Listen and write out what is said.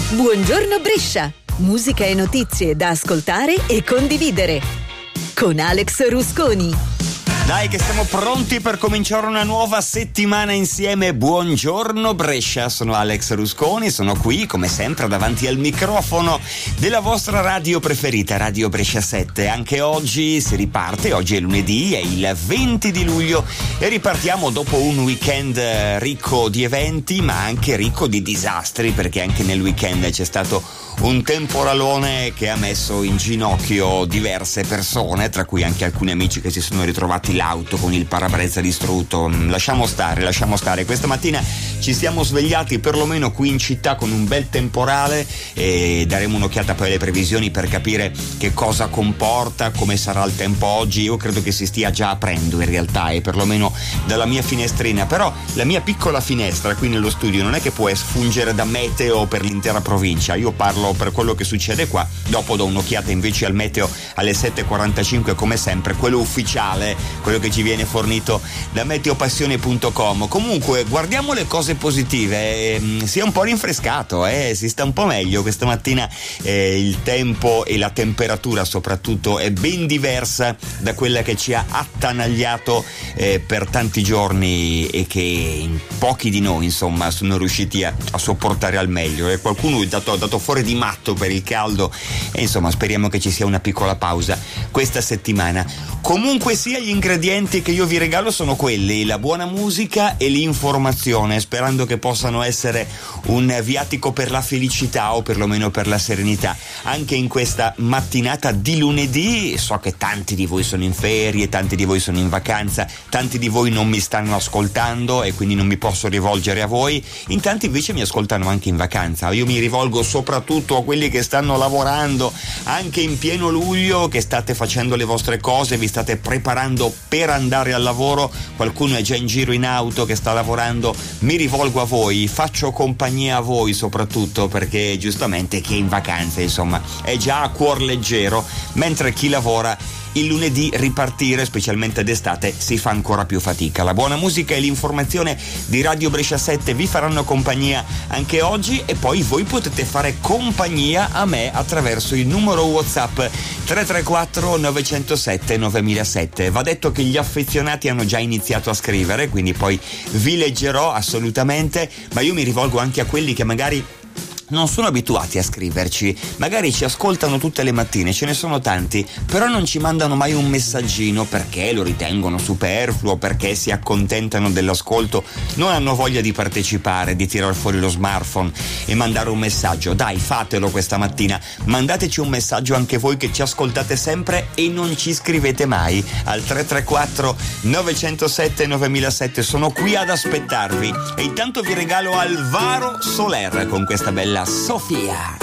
Buongiorno Brescia, musica e notizie da ascoltare e condividere con Alex Rusconi. Dai che siamo pronti per cominciare una nuova settimana insieme. Buongiorno Brescia, sono Alex Rusconi, sono qui come sempre davanti al microfono della vostra radio preferita, Radio Brescia 7. Anche oggi si riparte, oggi è lunedì, è il 20 di luglio e ripartiamo dopo un weekend ricco di eventi ma anche ricco di disastri, perché anche nel weekend c'è stato un temporalone che ha messo in ginocchio diverse persone, tra cui anche alcuni amici che si sono ritrovati l'auto con il parabrezza distrutto. Lasciamo stare. Questa mattina ci siamo svegliati perlomeno qui in città con un bel temporale e daremo un'occhiata poi alle previsioni per capire che cosa comporta, come sarà il tempo oggi. Io credo che si stia già aprendo in realtà, e perlomeno dalla mia finestrina, però la mia piccola finestra qui nello studio non è che può fungere da meteo per l'intera provincia. Io parlo per quello che succede qua, dopo do un'occhiata invece al meteo alle 7.45 come sempre, quello ufficiale, quello che ci viene fornito da meteopassione.com. Comunque guardiamo le cose positive, si è un po' rinfrescato, si sta un po' meglio questa mattina, il tempo e la temperatura soprattutto è ben diversa da quella che ci ha attanagliato per tanti giorni e che pochi di noi insomma sono riusciti a sopportare al meglio, e qualcuno è dato fuori di matto per il caldo, e insomma speriamo che ci sia una piccola pausa questa settimana. Comunque sia, gli ingredienti che io vi regalo sono quelli: la buona musica e l'informazione, sperando che possano essere un viatico per la felicità o perlomeno per la serenità anche in questa mattinata di lunedì. So che tanti di voi sono in ferie, tanti di voi sono in vacanza, tanti di voi non mi stanno ascoltando e quindi non mi posso rivolgere a voi, in tanti invece mi ascoltano anche in vacanza. Io mi rivolgo soprattutto a quelli che stanno lavorando anche in pieno luglio, che state facendo le vostre cose, vi state preparando per andare al lavoro, qualcuno è già in giro in auto che sta lavorando. Mi rivolgo a voi, faccio compagnia a voi soprattutto, perché giustamente chi è in vacanza insomma è già a cuor leggero, mentre chi lavora il lunedì ripartire, specialmente d'estate, si fa ancora più fatica. La buona musica e l'informazione di Radio Brescia 7 vi faranno compagnia anche oggi, e poi voi potete fare compagnia a me attraverso il numero WhatsApp 334 907 9007. Va detto che gli affezionati hanno già iniziato a scrivere, quindi poi vi leggerò assolutamente, ma io mi rivolgo anche a quelli che magari non sono abituati a scriverci, magari ci ascoltano tutte le mattine, ce ne sono tanti, però non ci mandano mai un messaggino perché lo ritengono superfluo, perché si accontentano dell'ascolto, non hanno voglia di partecipare, di tirar fuori lo smartphone e mandare un messaggio. Dai, fatelo questa mattina, mandateci un messaggio anche voi che ci ascoltate sempre e non ci scrivete mai, al 334 907 9007. Sono qui ad aspettarvi, e intanto vi regalo Alvaro Soler con questa bella Sofia.